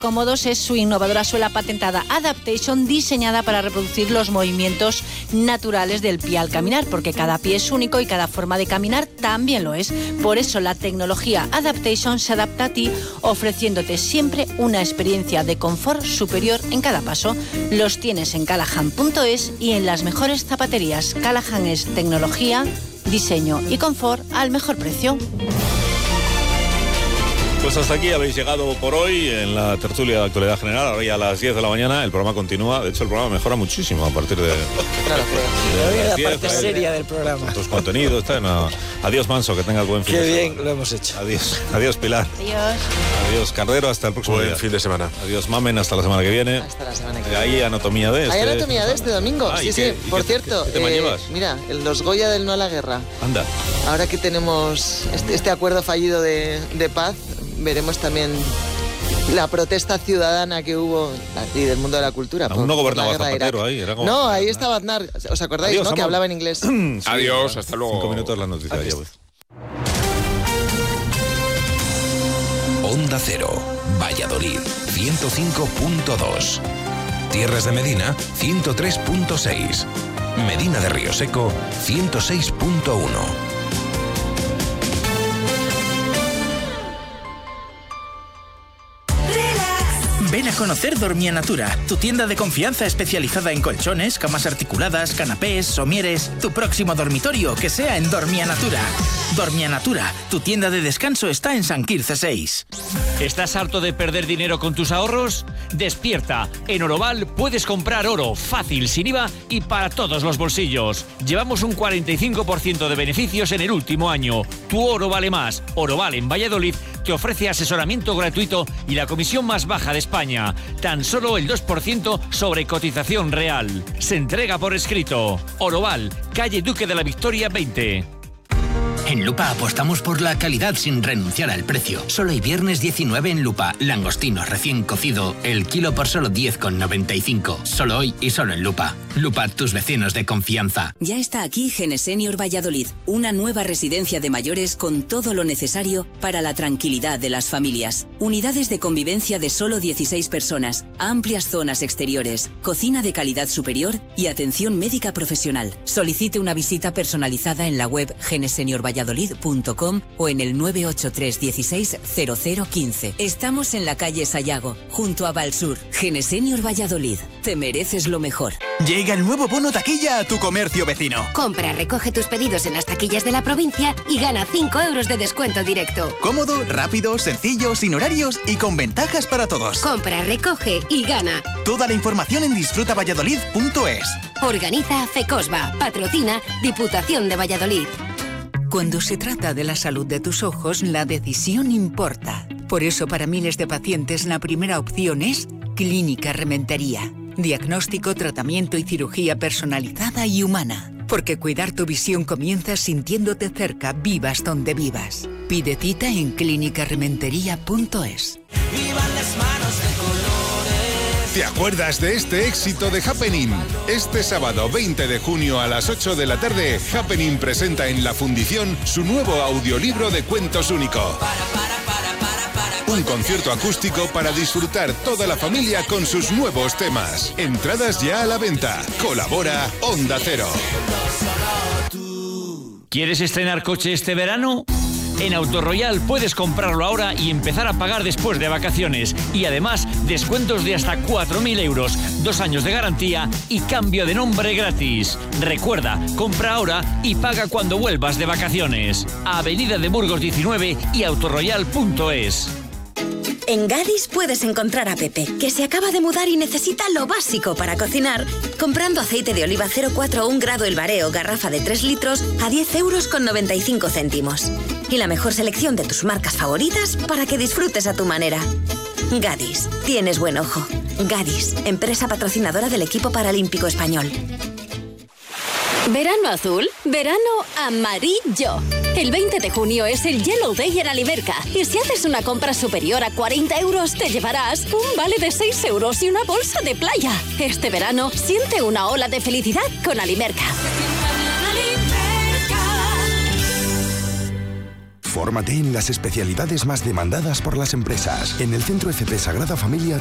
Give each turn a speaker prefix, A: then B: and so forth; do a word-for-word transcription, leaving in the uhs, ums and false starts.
A: Cómodos es su innovadora suela patentada Adaptation, diseñada para reproducir los movimientos naturales del pie al caminar, porque cada pie es único y cada forma de caminar también lo es. Por eso la tecnología Adaptation se adapta a ti, ofreciéndote siempre una experiencia de confort superior en cada paso. Los tienes en callahan punto es y en las mejores zapaterías. Callahan es tecnología, diseño y confort al mejor precio.
B: Pues hasta aquí habéis llegado por hoy en la tertulia de actualidad general. Ahora ya a las diez de la mañana el programa continúa. De hecho, el programa mejora muchísimo a partir de...
C: Claro,
B: de,
C: de
B: de
C: la
B: diez,
C: parte seria del programa.
B: Tus contenidos. Está, no. Adiós, Manso, que tengas buen fin
C: Qué
B: de semana.
C: Qué bien lo hemos hecho.
B: Adiós, adiós, Pilar.
A: Adiós.
B: Adiós, Carrero, hasta el próximo
D: buen
B: día.
D: fin de semana.
B: Adiós, Mamen, hasta la semana que viene.
C: Hasta la semana que viene.
B: Hay anatomía de este.
C: Hay anatomía de este domingo.
B: Ah,
C: sí,
B: qué,
C: sí. Por
B: qué,
C: cierto,
B: ¿qué tema
C: eh,
B: llevas?
C: Mira, el Los Goya del No a la Guerra.
B: Anda.
C: Ahora que tenemos este, este acuerdo fallido de, de paz, veremos también la protesta ciudadana que hubo y del mundo de la cultura.
B: Aún no gobernaba
C: Zapatero
B: Zapatero ahí. Era como...
C: No, ahí estaba Aznar. ¿Os acordáis,
B: Adiós,
C: no? Que
B: amor.
C: hablaba en inglés.
B: Sí,
D: Adiós,
B: ya.
D: hasta luego.
B: Cinco minutos la noticia. Ya voy.
E: Onda Cero, Valladolid, ciento cinco punto dos. Tierras de Medina, ciento tres punto seis. Medina de Río Seco, ciento seis punto uno.
F: Ven a conocer Dormia Natura, tu tienda de confianza especializada en colchones, camas articuladas, canapés, somieres. Tu próximo dormitorio que sea en Dormia Natura. Dormia Natura, tu tienda de descanso está en San Quirce seis.
G: ¿Estás harto de perder dinero con tus ahorros? Despierta. En Oroval puedes comprar oro fácil, sin I V A y para todos los bolsillos. Llevamos un cuarenta y cinco por ciento de beneficios en el último año. Tu oro vale más. Oroval en Valladolid te ofrece asesoramiento gratuito y la comisión más baja de España. Tan solo el dos por ciento sobre cotización real. Se entrega por escrito. Oroval, calle Duque de la Victoria veinte.
H: En Lupa apostamos por la calidad sin renunciar al precio. Solo hay viernes diecinueve en Lupa. Langostino recién cocido, el kilo por solo diez con noventa y cinco. Solo hoy y solo en Lupa. Lupa, tus vecinos de confianza.
I: Ya está aquí Genesenior Valladolid, una nueva residencia de mayores con todo lo necesario para la tranquilidad de las familias. Unidades de convivencia de solo dieciséis personas, amplias zonas exteriores, cocina de calidad superior y atención médica profesional. Solicite una visita personalizada en la web genesenior valladolid punto com o en el nueve ocho tres dieciséis cero cero quince. Estamos en la calle Sayago, junto a Valsur. Genesenior Valladolid, te mereces lo mejor.
J: Llega el nuevo bono taquilla a tu comercio vecino.
K: Compra, recoge tus pedidos en las taquillas de la provincia y gana cinco euros de descuento directo.
J: Cómodo, rápido, sencillo, sin horarios y con ventajas para todos.
K: Compra, recoge y gana.
J: Toda la información en disfruta valladolid punto es.
K: Organiza FECOSBA, patrocina Diputación de Valladolid.
L: Cuando se trata de la salud de tus ojos, la decisión importa. Por eso, para miles de pacientes, la primera opción es Clínica Rementería. Diagnóstico, tratamiento y cirugía personalizada y humana. Porque cuidar tu visión comienza sintiéndote cerca, vivas donde vivas. Pide cita en clínica rementería punto es.
M: ¡Vivan las manos de colores!
N: ¿Te acuerdas de este éxito de Happening? Este sábado veinte de junio a las ocho de la tarde, Happening presenta en La Fundición su nuevo audiolibro de cuentos único.
M: Para, para, para, para, para,
N: Un concierto acústico para disfrutar toda la familia con sus nuevos temas. Entradas ya a la venta. Colabora Onda Cero.
G: ¿Quieres estrenar coche este verano? En Autoroyal puedes comprarlo ahora y empezar a pagar después de vacaciones. Y además, descuentos de hasta cuatro mil euros, dos años de garantía y cambio de nombre gratis. Recuerda, compra ahora y paga cuando vuelvas de vacaciones. Avenida de Burgos diecinueve y autoroyal punto es.
O: En Gadis puedes encontrar a Pepe, que se acaba de mudar y necesita lo básico para cocinar, comprando aceite de oliva cero coma cuatro o un grado el bareo, garrafa de tres litros, a diez euros con noventa y cinco céntimos. Y la mejor selección de tus marcas favoritas para que disfrutes a tu manera. Gadis, tienes buen ojo. Gadis, empresa patrocinadora del equipo paralímpico español.
P: Verano azul, verano amarillo. El veinte de junio es el Yellow Day en Aliberca. Y si haces una compra superior a cuarenta euros, te llevarás un vale de seis euros y una bolsa de playa. Este verano, siente una ola de felicidad con Aliberca.
D: Fórmate en las especialidades más demandadas por las empresas. En el Centro F P Sagrada Familia